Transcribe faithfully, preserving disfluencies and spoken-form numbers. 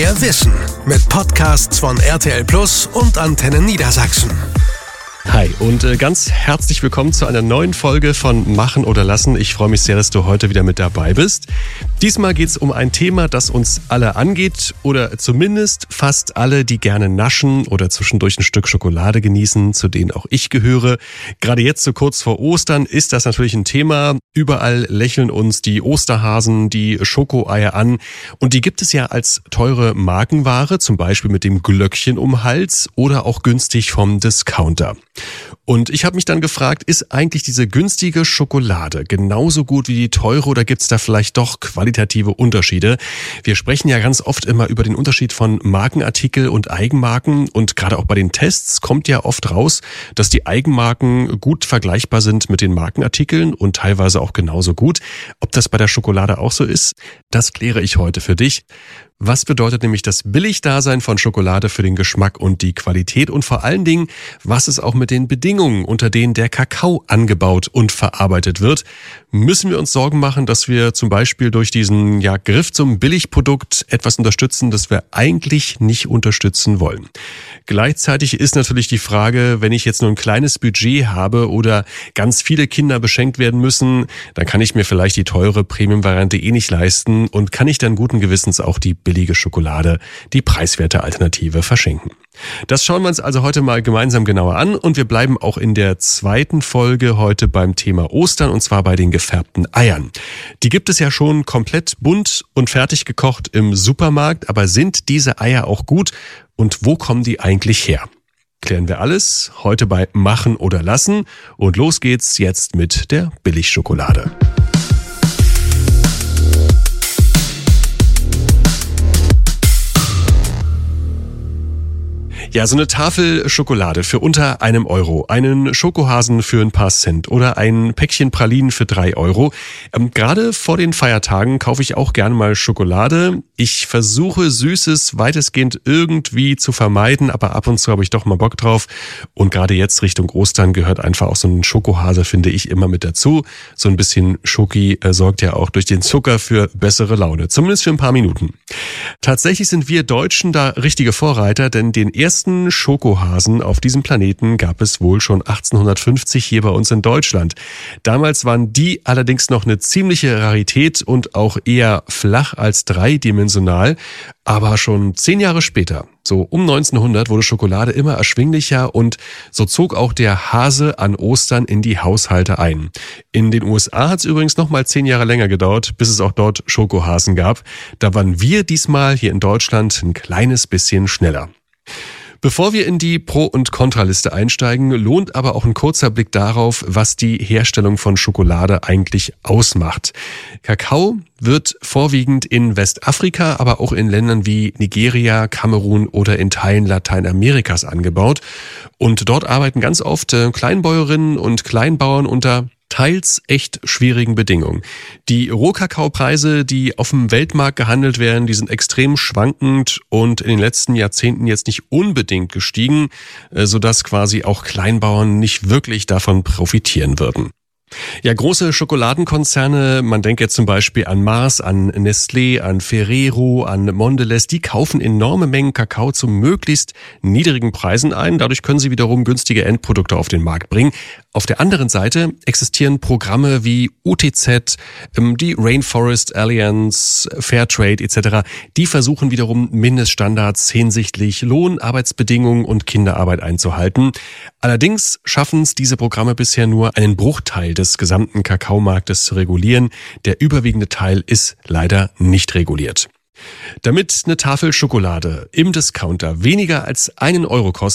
Mehr Wissen mit Podcasts von R T L Plus und Antenne Niedersachsen. Hi und äh, ganz herzlich willkommen zu einer neuen Folge von Machen oder Lassen. Ich freue mich sehr, dass du heute wieder mit dabei bist. Diesmal geht es um ein Thema, das uns alle angeht oder zumindest fast alle, die gerne naschen oder zwischendurch ein Stück Schokolade genießen, zu denen auch ich gehöre. Gerade jetzt so kurz vor Ostern ist das natürlich ein Thema. Überall lächeln uns die Osterhasen, die Schokoeier an und die gibt es ja als teure Markenware, zum Beispiel mit dem Glöckchen um den Hals oder auch günstig vom Discounter. Und ich habe mich dann gefragt, ist eigentlich diese günstige Schokolade genauso gut wie die teure oder gibt es da vielleicht doch qualitative Unterschiede? Wir sprechen ja ganz oft immer über den Unterschied von Markenartikel und Eigenmarken und gerade auch bei den Tests kommt ja oft raus, dass die Eigenmarken gut vergleichbar sind mit den Markenartikeln und teilweise auch genauso gut. Ob das bei der Schokolade auch so ist, das kläre ich heute für dich. Was bedeutet nämlich das Billigdasein von Schokolade für den Geschmack und die Qualität und vor allen Dingen, was ist auch mit den Bedingungen, unter denen der Kakao angebaut und verarbeitet wird? Müssen wir uns Sorgen machen, dass wir zum Beispiel durch diesen ja, Griff zum Billigprodukt etwas unterstützen, das wir eigentlich nicht unterstützen wollen? Gleichzeitig ist natürlich die Frage, wenn ich jetzt nur ein kleines Budget habe oder ganz viele Kinder beschenkt werden müssen, dann kann ich mir vielleicht die teure Premium-Variante eh nicht leisten und kann ich dann guten Gewissens auch die billige Schokolade, die preiswerte Alternative verschenken. Das schauen wir uns also heute mal gemeinsam genauer an und wir bleiben auch in der zweiten Folge heute beim Thema Ostern und zwar bei den gefärbten Eiern. Die gibt es ja schon komplett bunt und fertig gekocht im Supermarkt, aber sind diese Eier auch gut und wo kommen die eigentlich her? Klären wir alles heute bei Machen oder Lassen und los geht's jetzt mit der Billigschokolade. Ja, so eine Tafel Schokolade für unter einem Euro, einen Schokohasen für ein paar Cent oder ein Päckchen Pralinen für drei Euro. Ähm, gerade vor den Feiertagen kaufe ich auch gerne mal Schokolade. Ich versuche Süßes weitestgehend irgendwie zu vermeiden, aber ab und zu habe ich doch mal Bock drauf. Und gerade jetzt Richtung Ostern gehört einfach auch so ein Schokohase, finde ich, immer mit dazu. So ein bisschen Schoki äh, sorgt ja auch durch den Zucker für bessere Laune, zumindest für ein paar Minuten. Tatsächlich sind wir Deutschen da richtige Vorreiter, denn den ersten Schokohasen auf diesem Planeten gab es wohl schon achtzehnhundertfünfzig hier bei uns in Deutschland. Damals waren die allerdings noch eine ziemliche Rarität und auch eher flach als dreidimensional. Aber schon zehn Jahre später, so um neunzehnhundert, wurde Schokolade immer erschwinglicher und so zog auch der Hase an Ostern in die Haushalte ein. In den U S A hat es übrigens noch mal zehn Jahre länger gedauert, bis es auch dort Schokohasen gab. Da waren wir diesmal hier in Deutschland ein kleines bisschen schneller. Bevor wir in die Pro- und Kontraliste einsteigen, lohnt aber auch ein kurzer Blick darauf, was die Herstellung von Schokolade eigentlich ausmacht. Kakao wird vorwiegend in Westafrika, aber auch in Ländern wie Nigeria, Kamerun oder in Teilen Lateinamerikas angebaut. Und dort arbeiten ganz oft Kleinbäuerinnen und Kleinbauern unter teils echt schwierigen Bedingungen. Die Rohkakaopreise, die auf dem Weltmarkt gehandelt werden, die sind extrem schwankend und in den letzten Jahrzehnten jetzt nicht unbedingt gestiegen, sodass quasi auch Kleinbauern nicht wirklich davon profitieren würden. Ja, große Schokoladenkonzerne, man denkt jetzt zum Beispiel an Mars, an Nestlé, an Ferrero, an Mondelez, die kaufen enorme Mengen Kakao zu möglichst niedrigen Preisen ein. Dadurch können sie wiederum günstige Endprodukte auf den Markt bringen. Auf der anderen Seite existieren Programme wie U T Z, die Rainforest Alliance, Fairtrade et cetera. Die versuchen wiederum Mindeststandards hinsichtlich Lohn, Arbeitsbedingungen und Kinderarbeit einzuhalten. Allerdings schaffen es diese Programme bisher nur, einen Bruchteil des gesamten Kakaomarktes zu regulieren. Der überwiegende Teil ist leider nicht reguliert. Damit eine Tafel Schokolade im Discounter weniger als einen Euro kostet,